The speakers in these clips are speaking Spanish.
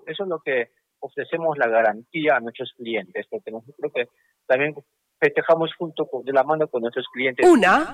eso es lo que ofrecemos la garantía a nuestros clientes, porque nosotros creo que también festejamos de la mano con nuestros clientes.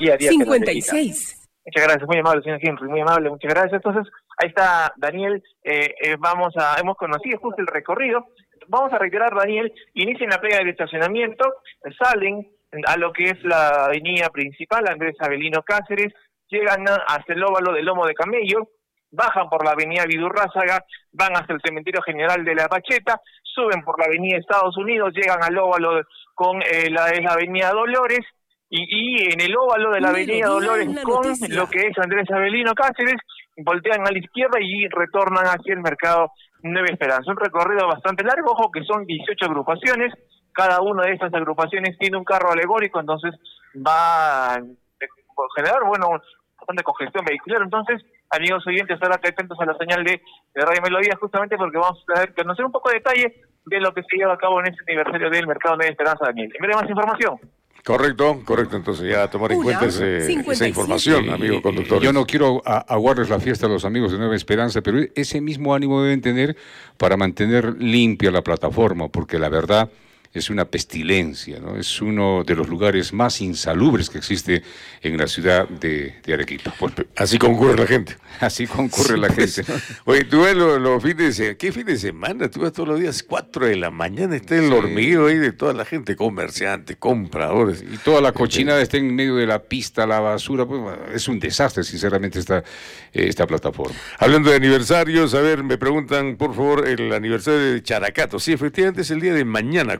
1:56. Muchas gracias, muy amable, señor Henry, muy amable, muchas gracias. Entonces, ahí está Daniel, hemos conocido justo el recorrido. Vamos a reiterar, Daniel, inician la pega del estacionamiento, salen a lo que es la avenida principal, Andrés Avelino Cáceres, llegan hasta el óvalo del Lomo de Camello, bajan por la avenida Vidurrázaga, van hasta el cementerio general de La Pacheta, suben por la avenida Estados Unidos, llegan al óvalo con la avenida Dolores, y en el óvalo de la avenida Dolores con lo que es Andrés Avelino Cáceres, voltean a la izquierda y retornan hacia el mercado Nueva Esperanza. Un recorrido bastante largo, ojo que son 18 agrupaciones, cada una de estas agrupaciones tiene un carro alegórico, entonces va a generar, bastante congestión vehicular. Entonces, amigos oyentes, estar atentos a la señal de Radio Melodía, justamente porque vamos a conocer un poco de detalle de lo que se lleva a cabo en este aniversario del mercado Nueva Esperanza, Daniel. ¿Me da más información? Correcto, entonces ya tomar en cuenta esa información, amigo conductor. Yo no quiero aguarles la fiesta a los amigos de Nueva Esperanza, pero ese mismo ánimo deben tener para mantener limpia la plataforma, porque la verdad es una pestilencia, ¿no? Es uno de los lugares más insalubres que existe en la ciudad de Arequipa. Pues, así concurre la gente. Así concurre la gente. Oye, tú ves los fines de semana, ¿qué fin de semana? Tú ves todos los días, 4 de la mañana, está el hormigueo ahí de toda la gente, comerciantes, compradores. Y toda la cochinada está en medio de la pista, la basura, pues es un desastre, sinceramente, esta plataforma. Hablando de aniversarios, a ver, me preguntan, por favor, el aniversario de Characato. Sí, efectivamente es el día de mañana,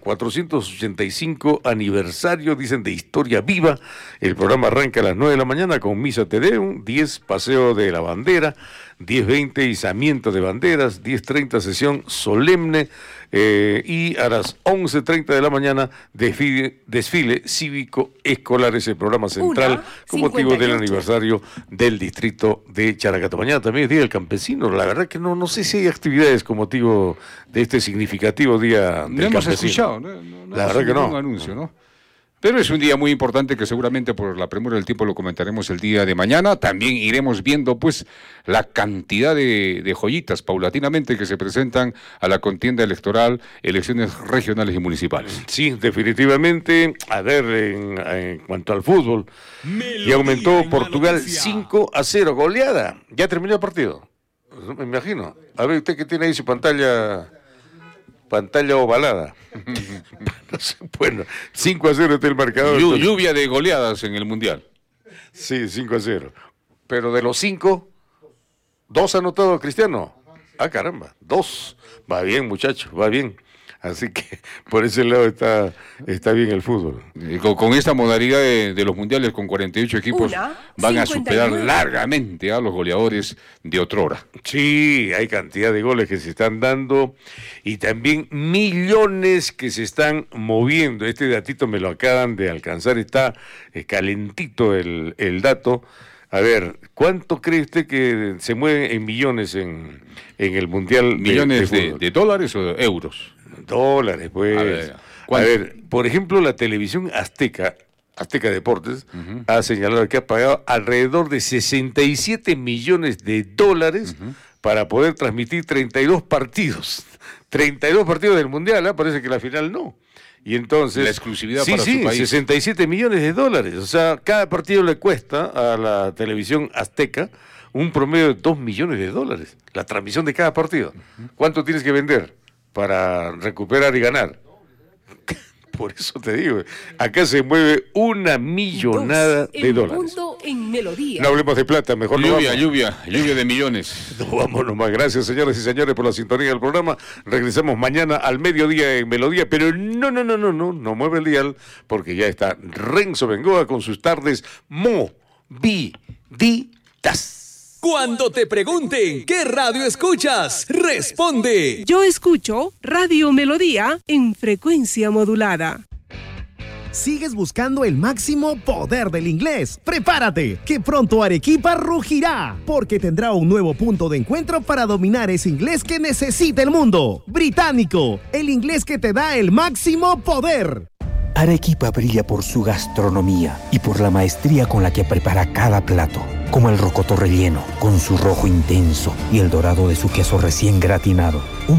485 aniversario, dicen, de Historia Viva. El programa arranca a las 9 de la mañana con Misa Te Deum, 10 Paseo de la Bandera, 10:20 izamiento de banderas, 10:30 sesión solemne y a las 11:30 de la mañana desfile cívico escolar, ese programa central con motivo del aniversario del distrito de Characato. Mañana también es Día del Campesino. La verdad que no sé si hay actividades con motivo de este significativo Día del Campesino. No hemos escuchado, la verdad que no. Un anuncio, ¿no? Pero es un día muy importante que seguramente por la premura del tiempo lo comentaremos el día de mañana. También iremos viendo pues la cantidad de joyitas paulatinamente que se presentan a la contienda electoral, elecciones regionales y municipales. Sí, definitivamente. A ver, en cuanto al fútbol, y aumentó Portugal 5-0, goleada. Ya terminó el partido, me imagino. A ver, usted que tiene ahí su pantalla ovalada. Bueno, 5-0 está el marcador. Lluvia de goleadas en el Mundial. Sí, 5-0. Pero de los 5, 2 anotado Cristiano. Ah, caramba, 2. Va bien, muchacho, va bien. Así que por ese lado está bien el fútbol. Con esta modalidad de los mundiales con 48 equipos van a superar largamente a los goleadores de otrora. Sí, hay cantidad de goles que se están dando y también millones que se están moviendo. Este datito me lo acaban de alcanzar, está calentito el dato. A ver, ¿cuánto cree usted que se mueven en millones en el mundial? ¿Millones de dólares o de euros? Dólares, pues. A ver, por ejemplo, la televisión Azteca Deportes, ha señalado que ha pagado alrededor de 67 millones de dólares para poder transmitir 32 partidos. 32 partidos del Mundial, parece que la final no. Y entonces, la exclusividad para su país. 67 millones de dólares. O sea, cada partido le cuesta a la televisión Azteca un promedio de 2 millones de dólares. La transmisión de cada partido. ¿Cuánto tienes que vender para recuperar y ganar? Por eso te digo, acá se mueve una millonada de dólares. En Melodía. No hablemos de plata, mejor lluvia de millones. No vamos nomás. Gracias, señoras y señores, por la sintonía del programa. Regresamos mañana al mediodía en Melodía, pero no mueve el dial, porque ya está Renzo Bengoa con sus tardes moviditas. Cuando te pregunten ¿qué radio escuchas? Responde. Yo escucho Radio Melodía en frecuencia modulada. ¿Sigues buscando el máximo poder del inglés? ¡Prepárate! Que pronto Arequipa rugirá, porque tendrá un nuevo punto de encuentro para dominar ese inglés que necesita el mundo. Británico, el inglés que te da el máximo poder. Arequipa brilla por su gastronomía y por la maestría con la que prepara cada plato, como el rocoto relleno, con su rojo intenso y el dorado de su queso recién gratinado.